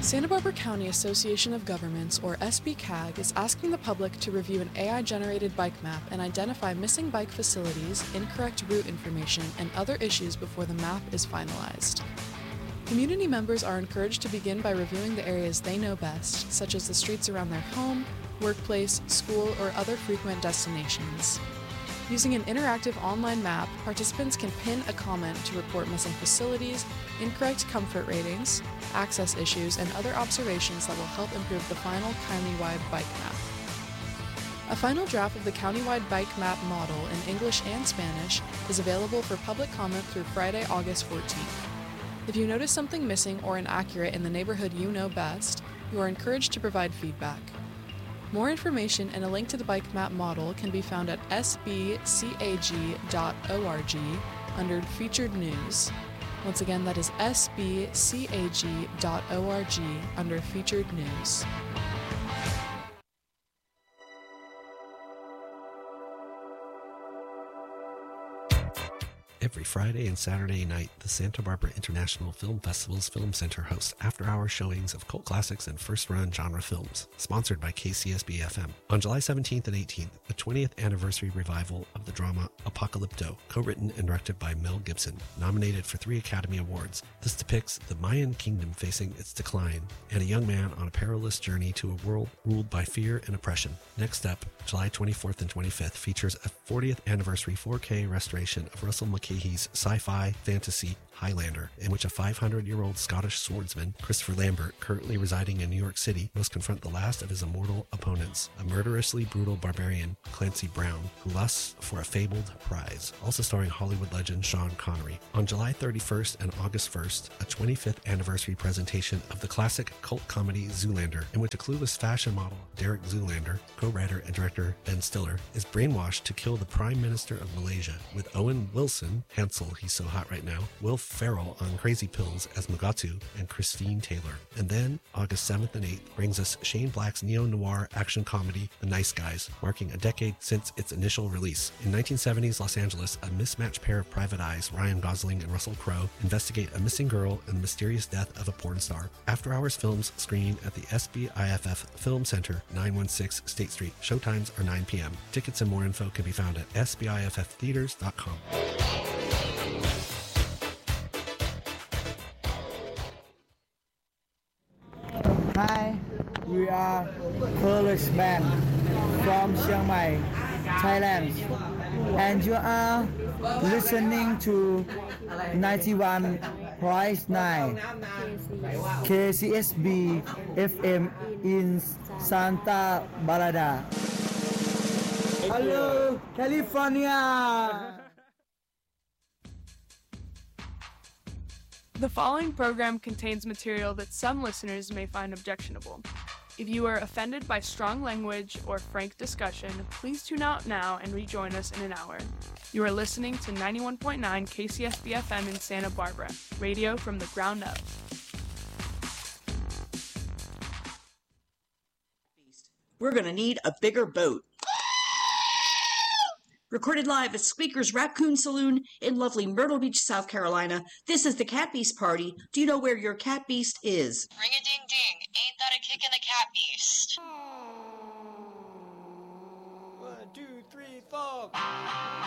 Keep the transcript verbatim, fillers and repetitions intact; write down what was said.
Santa Barbara County Association of Governments, or S B C A G, is asking the public to review an A I-generated bike map and identify missing bike facilities, incorrect route information, and other issues before the map is finalized. Community members are encouraged to begin by reviewing the areas they know best, such as the streets around their home, workplace, school, or other frequent destinations. Using an interactive online map, participants can pin a comment to report missing facilities, incorrect comfort ratings, access issues, and other observations that will help improve the final countywide bike map. A final draft of the countywide bike map model in English and Spanish is available for public comment through Friday, August fourteenth. If you notice something missing or inaccurate in the neighborhood you know best, you are encouraged to provide feedback. More information and a link to the bike map model can be found at s b c a g dot org under Featured News. Once again, that is s b c a g dot org under Featured News. Every Friday and Saturday night, the Santa Barbara International Film Festival's Film Center hosts after-hour showings of cult classics and first-run genre films, sponsored by K C S B F M. On July seventeenth and eighteenth, the twentieth anniversary revival of the drama Apocalypto, co-written and directed by Mel Gibson, nominated for three Academy Awards. This depicts the Mayan kingdom facing its decline and a young man on a perilous journey to a world ruled by fear and oppression. Next up, July twenty-fourth and twenty-fifth, features a fortieth anniversary four K restoration of Russell Mulcahy's sci-fi fantasy Highlander, in which a five hundred year old Scottish swordsman, Christopher Lambert, currently residing in New York City, must confront the last of his immortal opponents, a murderously brutal barbarian, Clancy Brown, who lusts for a fabled prize, also starring Hollywood legend Sean Connery. On July thirty-first and August first, a twenty-fifth anniversary presentation of the classic cult comedy Zoolander, in which a clueless fashion model, Derek Zoolander, co-writer and director Ben Stiller, is brainwashed to kill the Prime Minister of Malaysia, with Owen Wilson, Hansel, he's so hot right now, Will Ferrell on crazy pills as Mugatu, and Christine Taylor. And then, August seventh and eighth brings us Shane Black's neo-noir action comedy, The Nice Guys, marking a decade since its initial release. In nineteen seventies Los Angeles, a mismatched pair of private eyes, Ryan Gosling and Russell Crowe, investigate a missing girl and the mysterious death of a porn star. After Hours films screen at the S B I F F Film Center, nine one six State Street. Showtimes are nine p.m. Tickets and more info can be found at s b i f f theaters dot com. Hi, we are Polish band from Chiang Mai, Thailand, and you are listening to ninety-one point nine K C S B F M in Santa Barbara. Hello, California! The following program contains material that some listeners may find objectionable. If you are offended by strong language or frank discussion, please tune out now and rejoin us in an hour. You are listening to ninety-one point nine K C S B F M in Santa Barbara, radio from the ground up. We're gonna need a bigger boat. Recorded live at Squeaker's Raccoon Saloon in lovely Myrtle Beach, South Carolina, this is the Cat Beast Party. Do you know where your Cat Beast is? Ring-a-ding-ding, ain't that a kick in the Cat Beast? One, two, three, four.